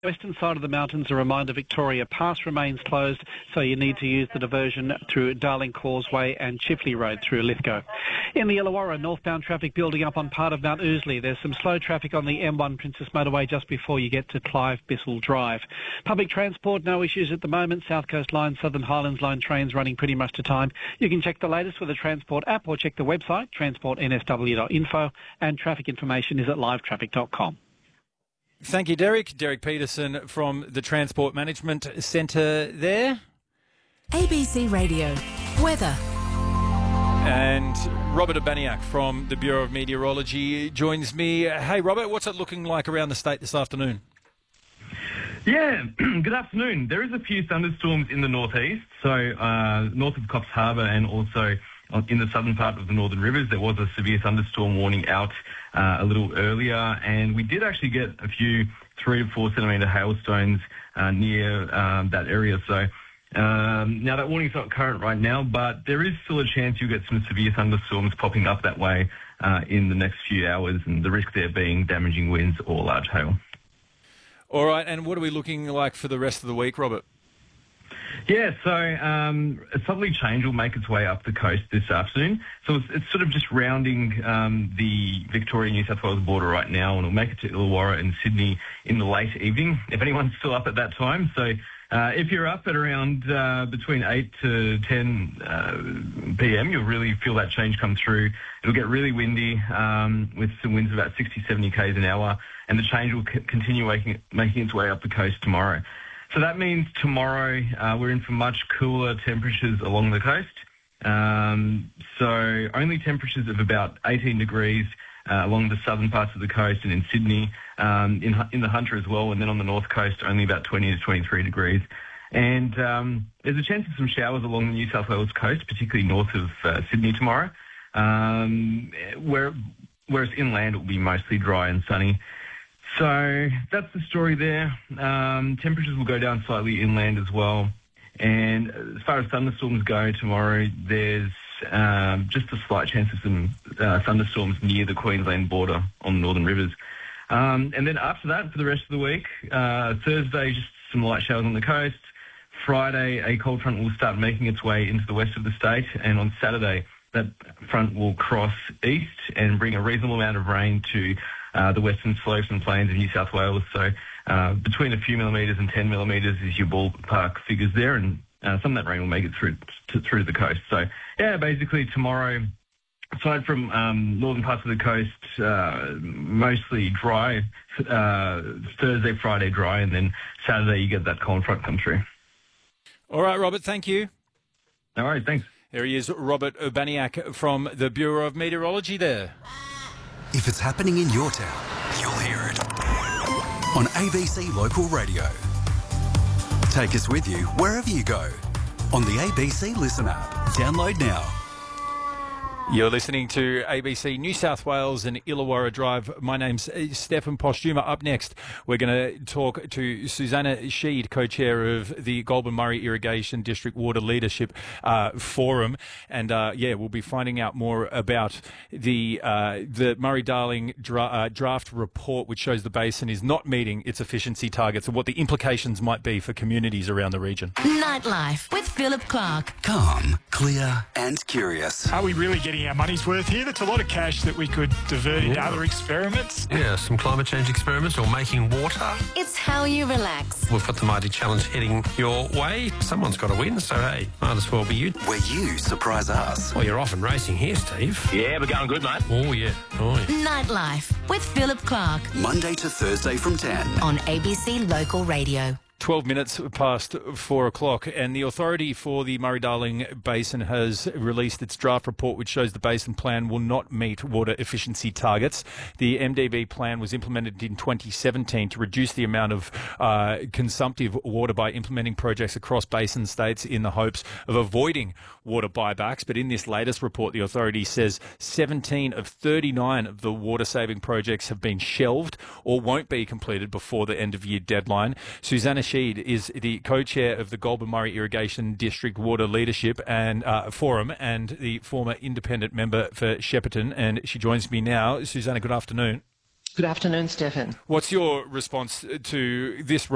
Western side of the mountains, a reminder Victoria Pass remains closed, so you need to use the diversion through Darling Causeway and Chifley Road through Lithgow. In the Illawarra, northbound traffic building up on part of Mount Ousley. There's some slow traffic on the M1 Princess Motorway just before you get to Clive Bissell Drive. Public transport, no issues at the moment. South Coast Line, Southern Highlands Line trains running pretty much to time. You can check the latest with the Transport app or check the website, transportnsw.info, and traffic information is at livetraffic.com. Thank you, Derek. Derek Peterson from the Transport Management Centre there. ABC Radio. Weather. And Robert Urbaniak from the Bureau of Meteorology joins me. Hey, Robert, what's it looking like around the state this afternoon? Yeah, good afternoon. There is a few thunderstorms in the northeast, so north of Coffs Harbour and also in the southern part of the Northern Rivers. There was a severe thunderstorm warning out a little earlier, and we did actually get a few 3 to 4 centimetre hailstones near that area. So now that warning's not current right now, but there is still a chance you'll get some severe thunderstorms popping up that way in the next few hours, and the risk there being damaging winds or large hail. All right, and what are we looking like for the rest of the week, Robert? Yeah, so a southerly change will make its way up the coast this afternoon. So it's sort of just rounding the Victoria-New South Wales border right now, and it'll make it to Illawarra and Sydney in the late evening, if anyone's still up at that time. So if you're up at around between 8 to 10 p.m., you'll really feel that change come through. It'll get really windy with some winds of about 60, 70 k's an hour, and the change will continue making its way up the coast tomorrow. So that means tomorrow we're in for much cooler temperatures along the coast. So only temperatures of about 18 degrees along the southern parts of the coast and in Sydney, in the Hunter as well, and then on the north coast only about 20 to 23 degrees. And there's a chance of some showers along the New South Wales coast, particularly north of Sydney tomorrow, whereas inland it will be mostly dry and sunny. So that's the story there. Temperatures will go down slightly inland as well. And as far as thunderstorms go tomorrow, there's just a slight chance of some thunderstorms near the Queensland border on the Northern Rivers. And then after that, for the rest of the week, Thursday, just some light showers on the coast. Friday, a cold front will start making its way into the west of the state. And on Saturday, that front will cross east and bring a reasonable amount of rain to the western slopes and plains of New South Wales. So between a few millimetres and 10 millimetres is your ballpark figures there, and some of that rain will make it through to the coast. So, yeah, basically tomorrow, aside from northern parts of the coast, mostly dry. Thursday, Friday, dry, and then Saturday you get that cold front come through. All right, Robert, thank you. No worries, thanks. There he is, Robert Urbaniak from the Bureau of Meteorology there. If it's happening in your town, you'll hear it on ABC Local Radio. Take us with you wherever you go on the ABC Listen app. Download now. You're listening to ABC New South Wales and Illawarra Drive. My name's Stefan Postuma. Up next, we're going to talk to Susanna Sheed, co-chair of the Goulburn Murray Irrigation District Water Leadership Forum. And, we'll be finding out more about the Murray-Darling draft report, which shows the basin is not meeting its efficiency targets and what the implications might be for communities around the region. Nightlife with Philip Clark. Calm, clear and curious. Are we really getting our money's worth here? That's a lot of cash that we could divert into other experiments. Yeah, some climate change experiments or making water. It's how you relax. We've got the mighty challenge heading your way. Someone's got to win, so hey, might as well be you. Where you surprise us. Well, you're off and racing here, Steve. Yeah, we're going good, mate. Oh, yeah. Oh, yeah. Nightlife with Philip Clark. Monday to Thursday from 10. On ABC Local Radio. 12 minutes past 4 o'clock, and the authority for the Murray-Darling Basin has released its draft report, which shows the basin plan will not meet water efficiency targets. The MDB plan was implemented in 2017 to reduce the amount of consumptive water by implementing projects across basin states in the hopes of avoiding water buybacks. But in this latest report, the authority says 17 of 39 of the water-saving projects have been shelved or won't be completed before the end-of-year deadline. Susanna Sheed is the co-chair of the Goulburn Murray Irrigation District Water Leadership and Forum and the former independent member for Shepparton, and she joins me now. Susanna, good afternoon. Good afternoon, Stefan. What's your response to this report?